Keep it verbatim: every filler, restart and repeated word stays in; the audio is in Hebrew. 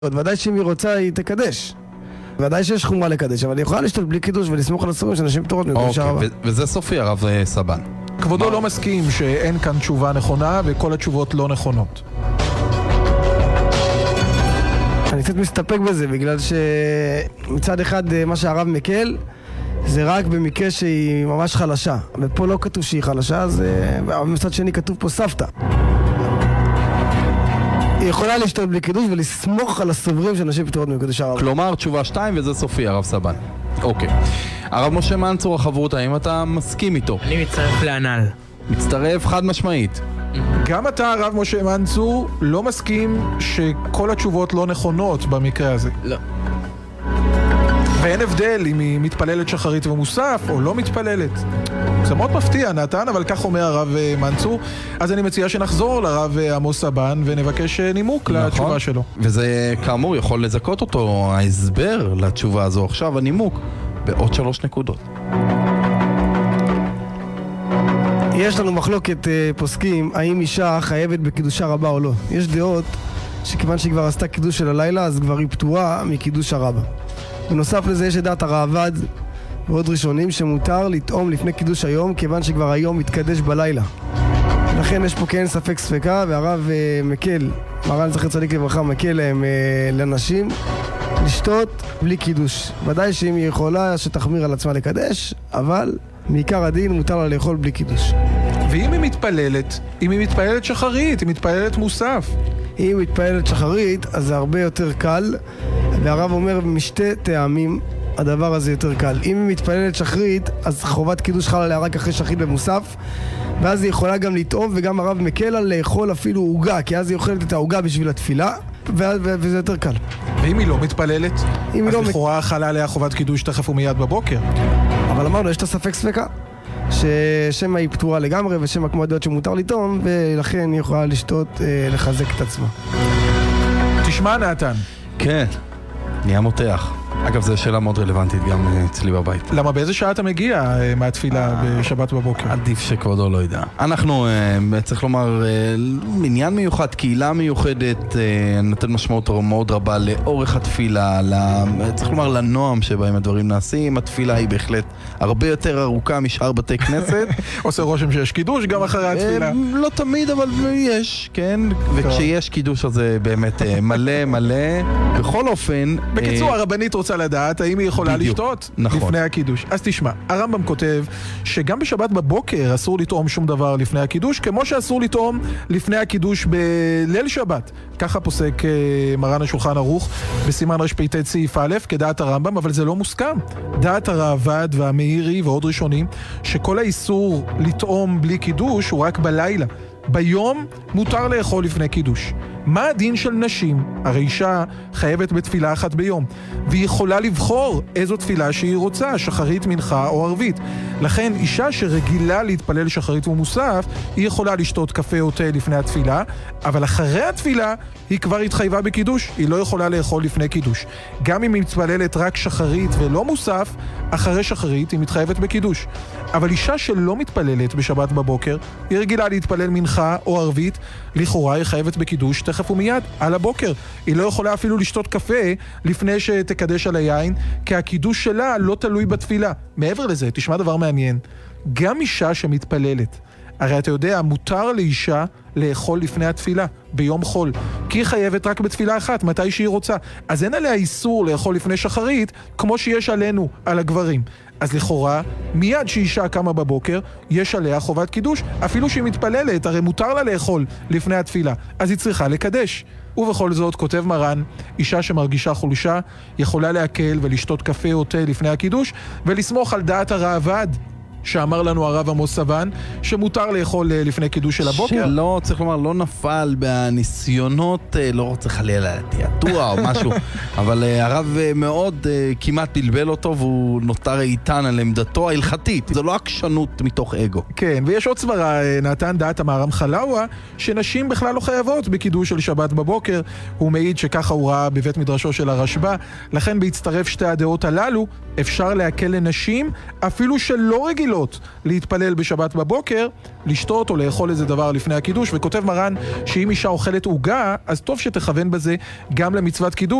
ודאי שאם היא רוצה היא תקדש. ודאי שיש חומרה לקדש, אבל היא יכולה לשתות בלי קידוש ולסמוך על הסורים שאנשים פטורות מקדושה רבה. וזה סופי הרב סבן. כבודו לא מסכים שאין כאן תשובה נכונה וכל התשובות לא נכונות. אני קצת מסתפק בזה, בגלל שמצד אחד מה שהרב מקל זה רק במקרה שהיא ממש חלשה, ופה לא כתוב שהיא חלשה, אז מצד שני כתוב פה סבתא. היא יכולה לשתות בלי קידוש ולסמוך על הסוברים של נשים פטורות מקדושה רבה. כלומר תשובה שתיים וזה סופי הרב סבן. אוקיי. הרב משה מנצור החברות, האם אתה מסכים איתו? אני מצטרף להנ"ל. מצטרף חד משמעית. גם אתה הרב משה מנצור לא מסכים שכל התשובות לא נכונות במקרה הזה. לא. ואין הבדל אם היא מתפללת שחרית ומוסף או לא מתפללת. זה מאוד מפתיע נתן, אבל כך אומר הרב מנצור. אז אני מציע שנחזור לרב עמוס סבן ונבקש נימוק נכון. לתשובה שלו. וזה כאמור יכול לזכות אותו ההסבר לתשובה הזו. עכשיו הנימוק בעוד שלוש נקודות. יש לנו מחלוקת פוסקים האם אישה חייבת בקידושה רבה או לא. יש דעות שכיוון שהיא כבר עשתה קידוש של הלילה אז כבר היא פטורה מקידוש הרבה. בנוסף לזה יש דעת הרעב"ד ועוד ראשונים שמותר לטעום לפני קידוש היום כיוון שכבר היום מתקדש בלילה. לכן יש פה כן ספק ספקה, והרב uh, מקל, מרן זכר צדיק לברכה, מקל להם uh, לנשים לשתות בלי קידוש. ודאי שאם היא יכולה שתחמיר על עצמה לקדש, אבל מעיקר הדין מותר לה לאכול בלי קידוש. ואם היא מתפללת, אם היא מתפללת שחרית, היא מתפללת מוסף. אם היא מתפללת שחרית, אז זה הרבה יותר קל, והרב אומר משתי טעמים הדבר הזה יותר קל. אם היא מתפללת שחרית, אז חובת קידוש חלה עליה רק אחרי שחרית במוסף, ואז היא יכולה גם לטעום, וגם הרב מקל על לאכול אפילו עוגה, כי אז היא אוכלת את העוגה בשביל התפילה, וזה יותר קל. ואם היא לא מתפללת, אז לא לכאורה מת... חלה עליה חובת קידוש תכף ומיד בבוקר. אבל אמרנו, יש את הספק ספקה, ששמה היא פטורה לגמרי, ושמה כמו הדעות שמותר לטעום, ולכן היא יכולה לשתות, לחזק את עצמה. תשמע נתן. כן, נהיה מותח. אגב, זו שאלה מאוד רלוונטית גם אצלי בבית. למה באיזה שעה אתה מגיע מהתפילה בשבת בבוקר? עדיף שכבודו לא ידע. אנחנו, צריך לומר, עניין מיוחד, קהילה מיוחדת, נותן משמעות מאוד רבה לאורך התפילה, צריך לומר לנועם שבהם הדברים נעשים. התפילה היא בהחלט הרבה יותר ארוכה משאר בתי כנסת. עושה רושם שיש קידוש גם אחרי התפילה. לא תמיד, אבל יש, כן. וכשיש קידוש הזה באמת מלא מלא. בכל אופן... בקיצור, הרבנית רוצה לדעת האם היא יכולה בדיוק. לשתות נכון. לפני הקידוש. אז תשמע, הרמב"ם כותב שגם בשבת בבוקר אסור לטעום שום דבר לפני הקידוש, כמו שאסור לטעום לפני הקידוש בליל שבת. ככה פוסק מרן השולחן ערוך בסימן רפ"ט סעיף א' כדעת הרמב"ם, אבל זה לא מוסכם. דעת הרעב"ד והמאירי ועוד ראשונים שכל האיסור לטעום בלי קידוש הוא רק בלילה. ביום מותר לאכול לפני קידוש. מה הדין של נשים? הרי אישה חייבת בתפילה אחת ביום, והיא יכולה לבחור איזו תפילה שהיא רוצה, שחרית, מנחה או ערבית. לכן אישה שרגילה להתפלל שחרית ומוסף, היא יכולה לשתות קפה או תה לפני התפילה, אבל אחרי התפילה היא כבר התחייבה בקידוש, היא לא יכולה לאכול לפני קידוש. גם אם היא מתפללת רק שחרית ולא מוסף, אחרי שחרית היא מתחייבת בקידוש. אבל אישה שלא מתפללת בשבת בבוקר, היא רגילה להתפלל מנחה או ערבית, לכאורה היא חייבת בקידוש תכף ומיד, על הבוקר. היא לא יכולה אפילו לשתות קפה לפני שתקדש על היין, כי הקידוש שלה לא תלוי בתפילה. מעבר לזה, תשמע דבר מעניין, גם אישה שמתפללת, הרי אתה יודע, מותר לאישה לאכול לפני התפילה, ביום חול, כי היא חייבת רק בתפילה אחת, מתי שהיא רוצה. אז אין עליה איסור לאכול לפני שחרית, כמו שיש עלינו, על הגברים. אז לכאורה, מיד שאישה קמה בבוקר, יש עליה חובת קידוש, אפילו שהיא מתפללת, הרי מותר לה לאכול לפני התפילה, אז היא צריכה לקדש. ובכל זאת, כותב מרן, אישה שמרגישה חולשה, יכולה להקל ולשתות קפה או תה לפני הקידוש, ולסמוך על דעת הרעב"ד, שאמר לנו הרב עמוס סבן, שמותר לאכול לפני קידוש של הבוקר. שלא, צריך לומר, לא נפל בניסיונות, לא רוצה חלילה תיאטוע או משהו, אבל הרב מאוד כמעט בלבל אותו, והוא נותר איתן על עמדתו ההלכתית. זו לא עקשנות מתוך אגו. כן, ויש עוד סברה, נתן דעת המהר"ם חלאווה, שנשים בכלל לא חייבות בקידוש של שבת בבוקר. הוא מעיד שככה הוא ראה בבית מדרשו של הרשב"א, לכן בהצטרף שתי הדעות הללו, אפשר להקל לנשים, אפילו שלא רגיל מגבילות להתפלל בשבת בבוקר, לשתות או לאכול איזה דבר לפני הקידוש, וכותב מרן שאם אישה אוכלת עוגה, אז טוב שתכוון בזה גם למצוות קידוש.